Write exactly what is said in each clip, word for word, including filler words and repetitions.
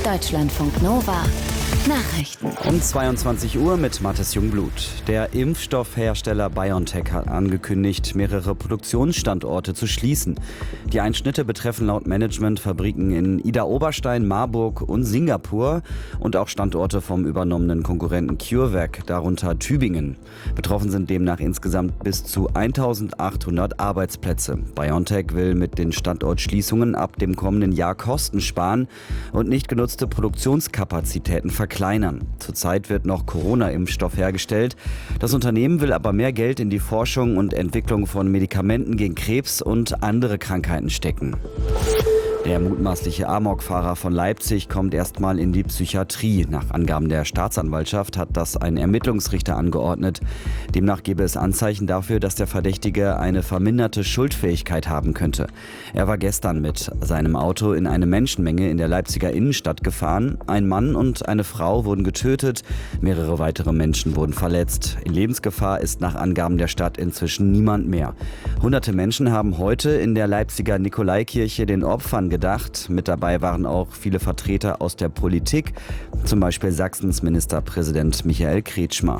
Deutschlandfunk Nova Nachrichten. Um zweiundzwanzig Uhr mit Mathis Jungblut. Der Impfstoffhersteller BioNTech hat angekündigt, mehrere Produktionsstandorte zu schließen. Die Einschnitte betreffen laut Management Fabriken in Idar-Oberstein, Marburg und Singapur und auch Standorte vom übernommenen Konkurrenten CureVac, darunter Tübingen. Betroffen sind demnach insgesamt bis zu eintausendachthundert Arbeitsplätze. BioNTech will mit den Standortschließungen ab dem kommenden Jahr Kosten sparen und nicht genutzte Produktionskapazitäten verkleinern. Zurzeit wird noch Corona-Impfstoff hergestellt. Das Unternehmen will aber mehr Geld in die Forschung und Entwicklung von Medikamenten gegen Krebs und andere Krankheiten stecken. Der mutmaßliche Amokfahrer von Leipzig kommt erstmal in die Psychiatrie. Nach Angaben der Staatsanwaltschaft hat das ein Ermittlungsrichter angeordnet. Demnach gäbe es Anzeichen dafür, dass der Verdächtige eine verminderte Schuldfähigkeit haben könnte. Er war gestern mit seinem Auto in eine Menschenmenge in der Leipziger Innenstadt gefahren. Ein Mann und eine Frau wurden getötet, mehrere weitere Menschen wurden verletzt. In Lebensgefahr ist nach Angaben der Stadt inzwischen niemand mehr. Hunderte Menschen haben heute in der Leipziger Nikolaikirche den Opfern gedacht. Mit dabei waren auch viele Vertreter aus der Politik, zum Beispiel Sachsens Ministerpräsident Michael Kretschmer.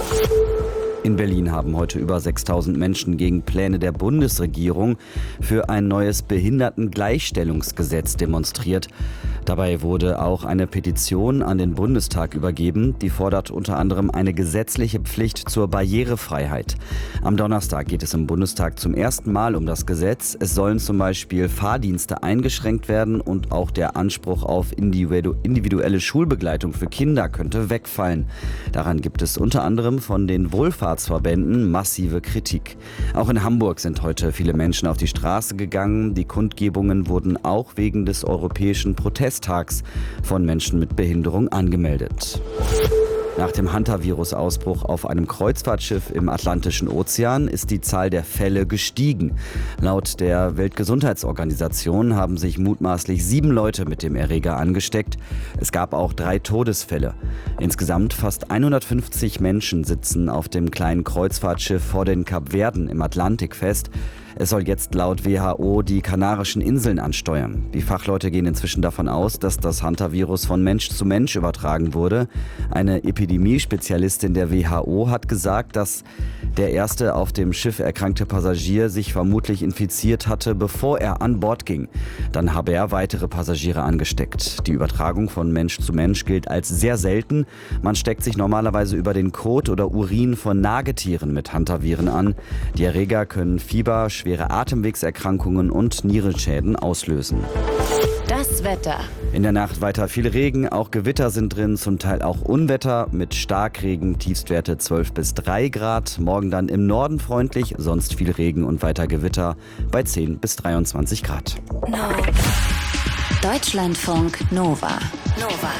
In Berlin haben heute über sechstausend Menschen gegen Pläne der Bundesregierung für ein neues Behindertengleichstellungsgesetz demonstriert. Dabei wurde auch eine Petition an den Bundestag übergeben, die fordert unter anderem eine gesetzliche Pflicht zur Barrierefreiheit. Am Donnerstag geht es im Bundestag zum ersten Mal um das Gesetz. Es sollen zum Beispiel Fahrdienste eingeschränkt werden und auch der Anspruch auf individuelle Schulbegleitung für Kinder könnte wegfallen. Daran gibt es unter anderem von den Wohlfahrtsverbänden massive Kritik. Auch in Hamburg sind heute viele Menschen auf die Straße gegangen. Die Kundgebungen wurden auch wegen des europäischen Protesttags von Menschen mit Behinderung angemeldet. Nach dem Hantavirus-Ausbruch auf einem Kreuzfahrtschiff im Atlantischen Ozean ist die Zahl der Fälle gestiegen. Laut der Weltgesundheitsorganisation haben sich mutmaßlich sieben Leute mit dem Erreger angesteckt. Es gab auch drei Todesfälle. Insgesamt fast hundertfünfzig Menschen sitzen auf dem kleinen Kreuzfahrtschiff vor den Kapverden im Atlantik fest. Es soll jetzt laut W H O die Kanarischen Inseln ansteuern. Die Fachleute gehen inzwischen davon aus, dass das Hantavirus von Mensch zu Mensch übertragen wurde. Eine Epidemiespezialistin der W H O hat gesagt, dass der erste auf dem Schiff erkrankte Passagier sich vermutlich infiziert hatte, bevor er an Bord ging. Dann habe er weitere Passagiere angesteckt. Die Übertragung von Mensch zu Mensch gilt als sehr selten. Man steckt sich normalerweise über den Kot oder Urin von Nagetieren mit Hantaviren an. Die Erreger können Fieber, schwere Atemwegserkrankungen und Nierenschäden auslösen. Das Wetter. In der Nacht weiter viel Regen, auch Gewitter sind drin, zum Teil auch Unwetter mit Starkregen, Tiefstwerte zwölf bis drei Grad. Morgen dann im Norden freundlich, sonst viel Regen und weiter Gewitter bei zehn bis dreiundzwanzig Grad. No. Deutschlandfunk Nova. Nova.